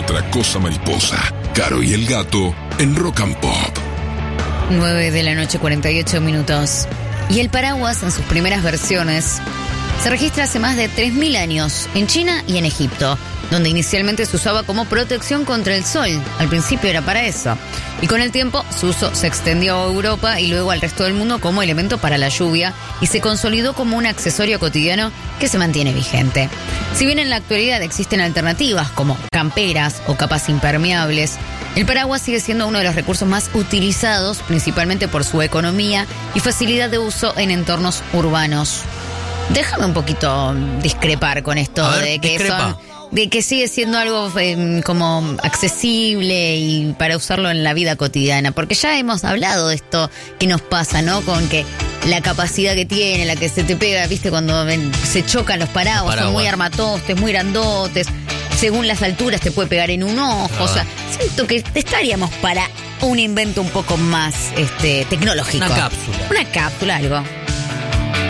otra cosa mariposa. Caro y el gato en Rock and Pop. 9:48 a.m. Y el paraguas, en sus primeras versiones, se registra hace más de 3.000 años en China y en Egipto, donde inicialmente se usaba como protección contra el sol. Al principio era para eso. Y con el tiempo su uso se extendió a Europa y luego al resto del mundo como elemento para la lluvia y se consolidó como un accesorio cotidiano que se mantiene vigente. Si bien en la actualidad existen alternativas como camperas o capas impermeables, el paraguas sigue siendo uno de los recursos más utilizados, principalmente por su economía y facilidad de uso en entornos urbanos. Déjame un poquito discrepar con esto de que sigue siendo algo como accesible y para usarlo en la vida cotidiana, porque ya hemos hablado de esto que nos pasa, ¿no? Con que la capacidad que tiene, la que se te pega, ¿viste? Cuando se chocan los paraguas, son muy armatostes, muy grandotes, según las alturas te puede pegar en un ojo, o sea, siento que estaríamos para un invento un poco más tecnológico. Una cápsula, algo.